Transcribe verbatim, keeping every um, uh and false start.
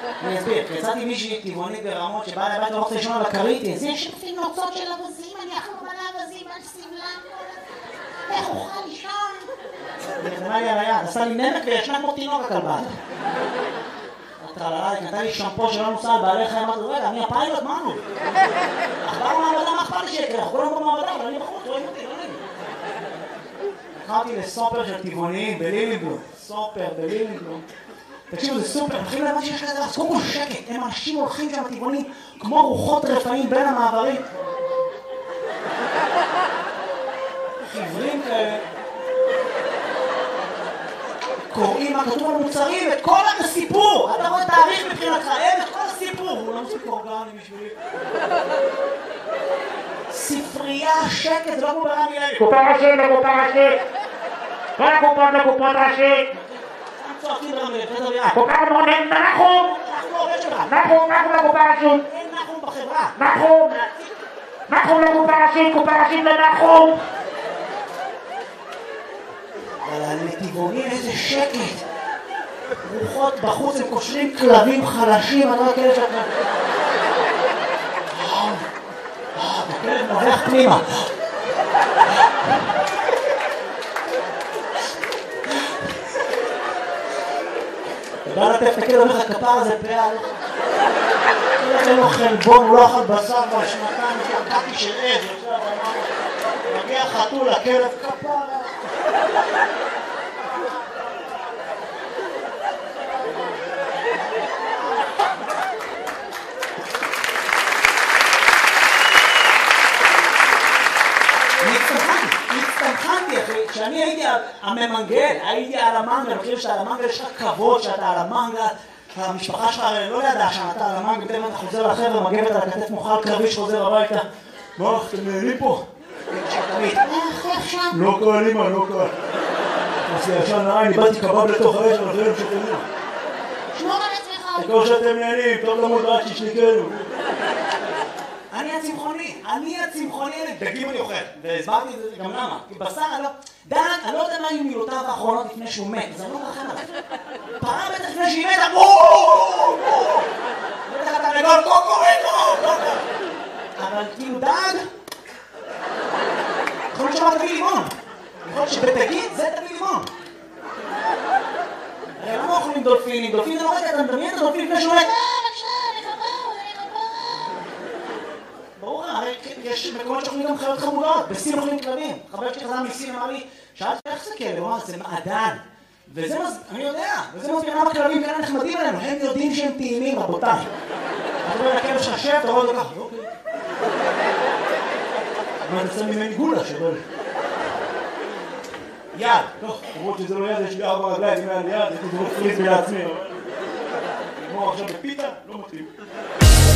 אני אסביר, יצאתי מישהי טבעונית ברמות שבאה לבית לא רוצה לישון על הכרית, אז יש לפי נוצות של אבזים, אני אכלו מלא אבזים על סבלם, איך אוכל לישון? היא נתנה לי על היד, עשה לי נמק וישנה כמו תינוק הכלבה. הטרללה, היא נתנה לי שמפו שלא נוסע על בעלי חיים, אמרתי, רגע, אני הפיילוט, מה נו? אכבר מעבדה, מה אכפת לי שיקרה? אנחנו כולם במעבדה, אבל אני בחוץ, רואים אותי, לא נעים. לקחתי לסופר של טבעוניים בלילינבלום, סופר בלילינבלום. תקשיבו, זה סופר, מתחילים להבן שיש כזה, אז קודם כל שקט, הם אנשים הולכים שם טבעונים כמו רוחות רפאים בין המעברים. חיוורים כאלה. קוראים מה כתוב על מוצרים, את כל הסיפור! אתה רואה תאריך מבחינתך, אין את כל הסיפור! הוא לא מספיק אורגני בשבילי. ספרייה, שקט, זה לא כמו ברמי לוי. קופה ראשית לקופה ראשית! כל הקופות לקופות ראשית! צועקים ברמי לוי, זה דרייה. קופה מונן, נחום! אנחנו עובד שלך. נחום, נחום לקופה ראשית! אין נחום בחברה. נחום! נחום לקופה ראשית, קופה ראשית לנחום! אבל הנתיבונים איזה שקט. רוחות בחוץ, הם קושרים כלבים חלשים, אני לא כאלה שאתה... הכלב נובח פנימה. אתה בא לטף את הכלב, אומר לך כפר הזה פעל. כלב אין לו חלבון, הוא לא אכל בשר כבר שנתיים, יש לו קקי של עז, מגיע חתול, הכלב כפר. הצטמחנתי אחי, כשאני הייתי הממנגל, הייתי על המנגל, אני חושב שעל המנגל יש לך כבוד שאתה על המנגל, המשפחה שלך לא ידעה שאתה על המנגל, בטח אתה חוזר לחבר'ה, מגבת על הכתף מוכר קרבי שחוזר הביתה. מה, אתם נהנים פה? לא קל, אמא, לא קל. עשי ישן נעי, איבדתי קבב לתוך האש, אבל חייב שתהנים. שמור על עצמך. כמו שאתם נהנים, טוב למוד רק שישניקנו. אני הצמחוני, אני הצמחוני, דגים אני אוכל, והסברתי את זה גם למה, כי בשר אני לא... דג, אני לא יודע מה היו מילותיו האחרונות לפני שהוא מת, אז אני לא מרחם עליו. פרה בטח לפני שהיא מתה, בואו! בטח אתה רגול, קוקוריקו! אבל כאילו דג... יכול להיות שמה תביא לימון. יכול להיות שבדגית זה תביא לימון. הרי למה אוכלים דולפינים? דולפין זה לא רגע, אתה מדמיין את הדולפין לפני שהוא מת. ברור, הרי יש מקומות שאוכלים גם חיות חמודות, בסין אוכלים כלבים. חבר שלי חזר מסין, אמר לי, שאלתי איך זה כלב? הוא אמר, זה מעדן. וזה מז... אני יודע, וזה מסביר למה כלבים כאלה נחמדים עלינו, הם יודעים שהם טעימים, רבותיי. אתה אומר לכלב שלך שב, אתה רואה אותו ככה, אוקיי. אבל אתה שם ממני גולה שבא לי. יד, טוב, למרות שזה לא יד, יש לי ארבע רגליים, אם היה לי יד, הייתי דורך פריז מלעצמי. כמו עכשיו בפיתה, לא מתאים.